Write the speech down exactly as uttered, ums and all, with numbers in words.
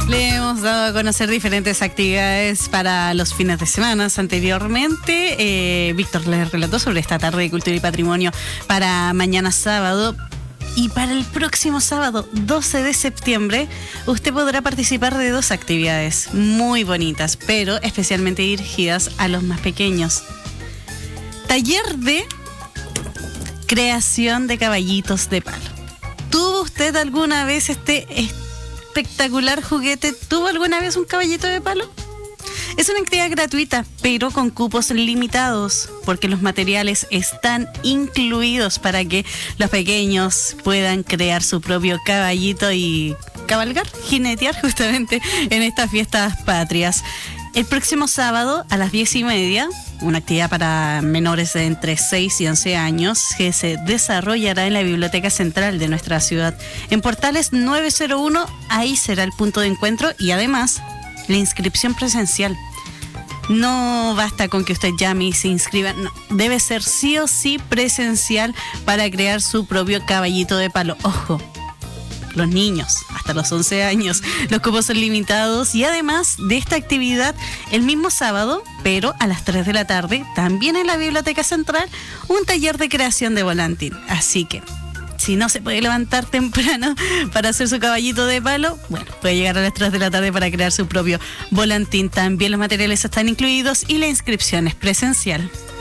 Le hemos dado a conocer diferentes actividades para los fines de semana. Anteriormente, eh, Víctor les relató sobre esta tarde de Cultura y Patrimonio para mañana sábado. Y para el próximo sábado, doce de septiembre, usted podrá participar de dos actividades muy bonitas, pero especialmente dirigidas a los más pequeños. Taller de creación de caballitos de palo. ¿Tuvo usted alguna vez este espectacular juguete? ¿Tuvo alguna vez un caballito de palo? Es una actividad gratuita, pero con cupos limitados, porque los materiales están incluidos para que los pequeños puedan crear su propio caballito y cabalgar, jinetear justamente en estas fiestas patrias. El próximo sábado a las diez y media, una actividad para menores de entre seis y once años que se desarrollará en la Biblioteca Central de nuestra ciudad. En Portales nueve cero uno, ahí será el punto de encuentro y además la inscripción presencial. No basta con que usted llame y se inscriba, no, debe ser sí o sí presencial para crear su propio caballito de palo. Ojo, los niños hasta los once años, los cupos son limitados y además de esta actividad el mismo sábado, pero a las tres de la tarde, también en la Biblioteca Central, un taller de creación de volantín. Así que si no se puede levantar temprano para hacer su caballito de palo, bueno, puede llegar a las tres de la tarde para crear su propio volantín. También los materiales están incluidos y la inscripción es presencial.